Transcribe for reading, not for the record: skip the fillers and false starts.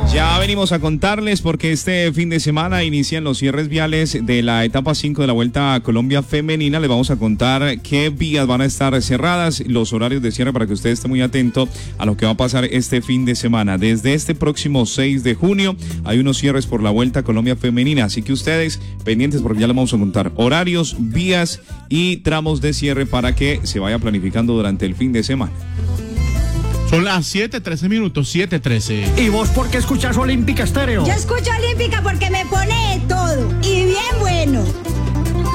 Ya venimos a contarles porque este fin de semana inician los cierres viales de la etapa 5 de la Vuelta a Colombia Femenina. Les vamos a contar qué vías van a estar cerradas, los horarios de cierre para que usted esté muy atento a lo que va a pasar este fin de semana. Desde este próximo 6 de junio hay unos cierres por la Vuelta a Colombia Femenina, así que ustedes pendientes porque ya les vamos a contar horarios, vías y tramos de cierre para que se vaya planificando durante el fin de semana. Son las 7:13 minutos, 7:13. ¿Y vos por qué escuchas Olímpica Estéreo? Yo escucho Olímpica porque me pone de todo y bien bueno.